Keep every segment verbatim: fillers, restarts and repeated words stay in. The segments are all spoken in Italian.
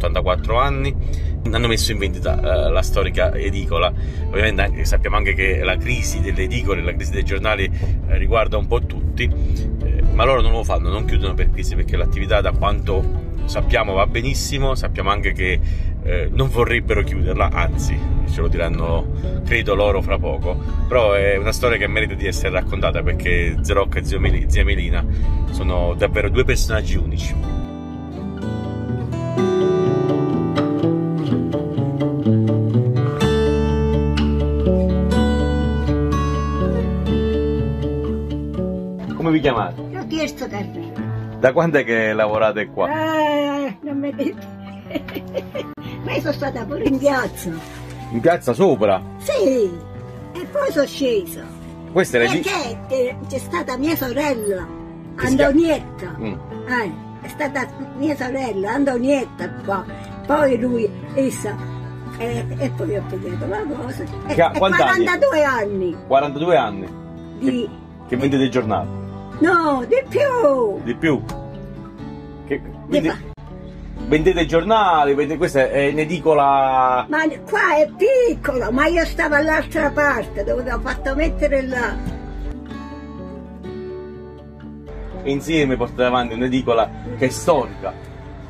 ottantaquattro anni, hanno messo in vendita uh, la storica edicola. Ovviamente anche, sappiamo anche che la crisi delle edicole, la crisi dei giornali eh, riguarda un po' tutti, eh, ma loro non lo fanno, non chiudono per crisi, perché l'attività, da quanto sappiamo, va benissimo. Sappiamo anche che eh, non vorrebbero chiuderla, anzi ce lo diranno credo loro fra poco, però è una storia che merita di essere raccontata, perché Zia Rocca e zia Melina sono davvero due personaggi unici. Come vi chiamate? Io Tirso Carrino. Da quando è che lavorate qua? Eh, non mi dite. Ma io sono stata pure in piazza. In piazza sopra? Sì, e poi sono scesa. Questa è Perché c'è stata mia sorella, Che Antonietta. Mm. Eh, è stata mia sorella, Antonietta qua. Poi lui, essa. E, e poi ho pigliato la cosa. E, Che ha- e quanti anni? quarantadue anni. quarantadue anni? Di... Che vendete il giornale? No, di più. Di più? Che, Di quindi, fa- vendete i giornali, vendete, questa è un'edicola. Ma qua è piccolo, ma io stavo all'altra parte dove avevo fatto mettere là. E insieme portate avanti un'edicola che è storica.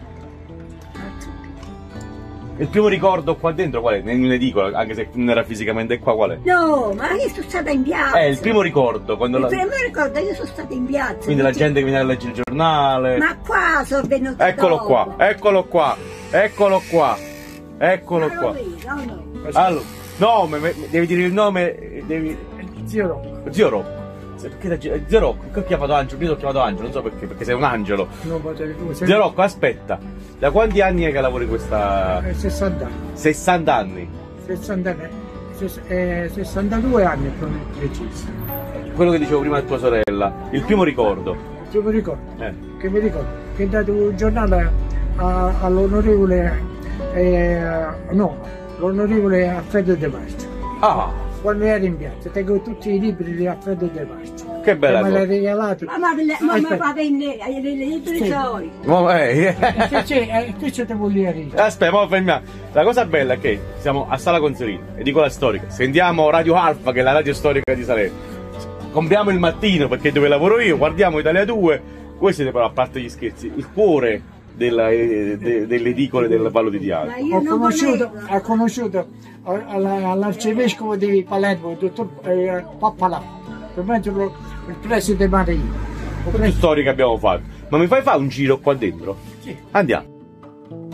Il primo ricordo qua dentro qual è? In un'edicola, anche se non era fisicamente qua, qual è? No, ma io sono stata in piazza. Eh, il primo ricordo, quando Il la... primo ricordo, io sono stata in piazza. Quindi la perché- gente che viene a leggere il giornale. Ma qua sono venuta Eccolo dopo. qua, eccolo qua, eccolo qua, eccolo Ma lo qua. vedo, no? Allora, nome, me- devi dire il nome, eh, devi... Zio Rocco. Zio Rocco. Se- Perché da- Zio Rocco, che ho chiamato Angelo? Io l'ho chiamato Angelo, non so perché, perché sei un angelo. Non potevi tu, sei Zio Rocco, aspetta, da quanti anni è che lavori questa... eh, sessanta anni. sessanta anni. sessanta anni. Ses- eh, sessantadue anni per preciso. Quello che dicevo prima di tua sorella, il primo ricordo. Io mi ricordo, Eh. che mi ricordo, che è dato un giornale a- all'onorevole, eh, no, l'onorevole Alfredo De Marcio. Ah, Quando ero in piazza, tengo tutti i libri di Alfredo De Marcio. che bella E me l'ha cosa. regalato. Ma ma ma ma Aspetta. va bene, ai libri Sì. suoi. Mo- eh, Sì, sì, eh, qui c'è te voglio dire. Aspetta, mo fermiamo. La cosa bella è che siamo a Sala Consolino, edicola storica. Sentiamo Radio Alfa, che è la radio storica di Salerno. Compriamo il mattino, perché è dove lavoro io, guardiamo Italia due. Voi siete però, a parte gli scherzi, il cuore della, eh, de- delle edicole del Vallo di Diano. Ma io Ho non conosciuto, volevo. ho conosciuto eh, alla- all'arcivescovo di Palermo, il dottor eh, Pappalà, per me il il preside Marino. Tutte storie che abbiamo fatto. Ma mi fai fare un giro qua dentro? Sì. Andiamo.